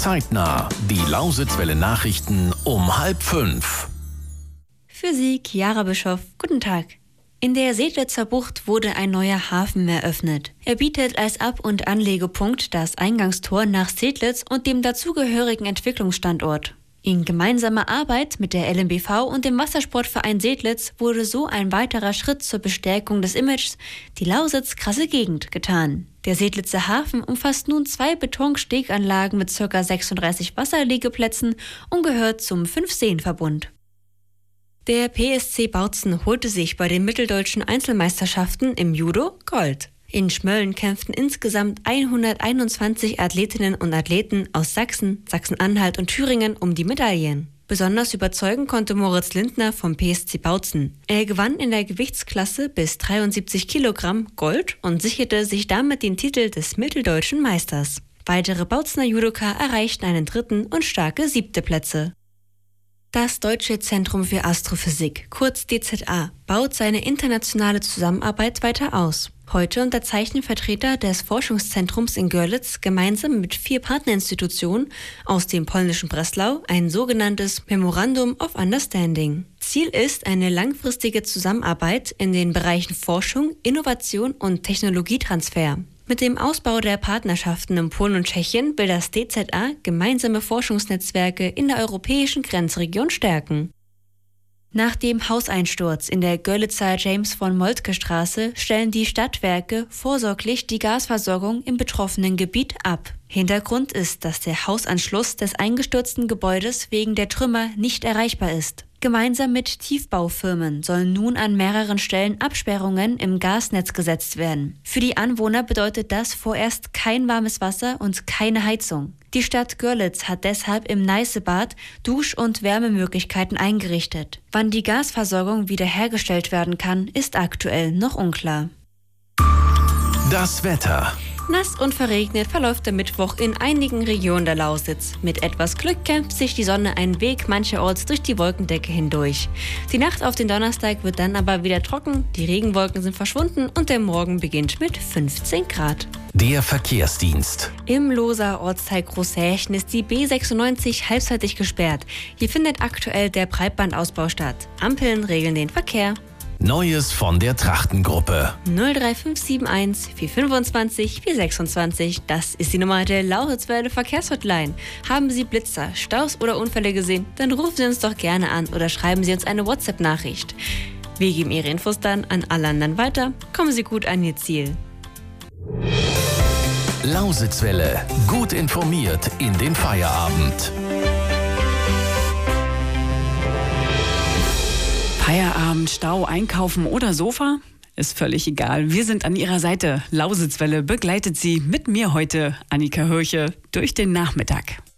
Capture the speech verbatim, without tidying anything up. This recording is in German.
Zeitnah, die Lausitzwelle Nachrichten um halb fünf. Für Sie, Chiara Bischoff, guten Tag. In der Sedlitzer Bucht wurde ein neuer Hafen eröffnet. Er bietet als Ab- und Anlegepunkt das Eingangstor nach Sedlitz und dem dazugehörigen Entwicklungsstandort. In gemeinsamer Arbeit mit der L M B V und dem Wassersportverein Sedlitz wurde so ein weiterer Schritt zur Bestärkung des Images „Die Lausitz krasse Gegend" getan. Der Sedlitzer Hafen umfasst nun zwei Betonsteganlagen mit ca. sechsunddreißig Wasserliegeplätzen und gehört zum Fünf-Seen-Verbund. Der P S C Bautzen holte sich bei den mitteldeutschen Einzelmeisterschaften im Judo Gold. In Schmölln kämpften insgesamt hunderteinundzwanzig Athletinnen und Athleten aus Sachsen, Sachsen-Anhalt und Thüringen um die Medaillen. Besonders überzeugen konnte Moritz Lindner vom P S C Bautzen. Er gewann in der Gewichtsklasse bis dreiundsiebzig Kilogramm Gold und sicherte sich damit den Titel des mitteldeutschen Meisters. Weitere Bautzener Judoka erreichten einen dritten und starke siebte Plätze. Das Deutsche Zentrum für Astrophysik, kurz D Z A, baut seine internationale Zusammenarbeit weiter aus. Heute unterzeichnen Vertreter des Forschungszentrums in Görlitz gemeinsam mit vier Partnerinstitutionen aus dem polnischen Breslau ein sogenanntes Memorandum of Understanding. Ziel ist eine langfristige Zusammenarbeit in den Bereichen Forschung, Innovation und Technologietransfer. Mit dem Ausbau der Partnerschaften in Polen und Tschechien will das D Z A gemeinsame Forschungsnetzwerke in der europäischen Grenzregion stärken. Nach dem Hauseinsturz in der Görlitzer James-von-Moltke-Straße stellen die Stadtwerke vorsorglich die Gasversorgung im betroffenen Gebiet ab. Hintergrund ist, dass der Hausanschluss des eingestürzten Gebäudes wegen der Trümmer nicht erreichbar ist. Gemeinsam mit Tiefbaufirmen sollen nun an mehreren Stellen Absperrungen im Gasnetz gesetzt werden. Für die Anwohner bedeutet das vorerst kein warmes Wasser und keine Heizung. Die Stadt Görlitz hat deshalb im Neißebad Dusch- und Wärmemöglichkeiten eingerichtet. Wann die Gasversorgung wiederhergestellt werden kann, ist aktuell noch unklar. Das Wetter. Nass und verregnet verläuft der Mittwoch in einigen Regionen der Lausitz. Mit etwas Glück kämpft sich die Sonne einen Weg mancherorts durch die Wolkendecke hindurch. Die Nacht auf den Donnerstag wird dann aber wieder trocken, die Regenwolken sind verschwunden und der Morgen beginnt mit fünfzehn Grad. Der Verkehrsdienst. Im Lohser Ortsteil Großhärchen ist die B sechsundneunzig halbseitig gesperrt. Hier findet aktuell der Breitbandausbau statt. Ampeln regeln den Verkehr. Neues von der Trachtengruppe. null drei fünf sieben eins vier fünfundzwanzig vier sechsundzwanzig, das ist die Nummer der Lausitzwelle Verkehrshotline. Haben Sie Blitzer, Staus oder Unfälle gesehen? Dann rufen Sie uns doch gerne an oder schreiben Sie uns eine WhatsApp-Nachricht. Wir geben Ihre Infos dann an alle anderen weiter. Kommen Sie gut an Ihr Ziel. Lausitzwelle. Gut informiert in den Feierabend. Feierabend, Stau, Einkaufen oder Sofa? Ist völlig egal. Wir sind an Ihrer Seite. Lausitzwelle begleitet Sie mit mir heute, Annika Hirche, durch den Nachmittag.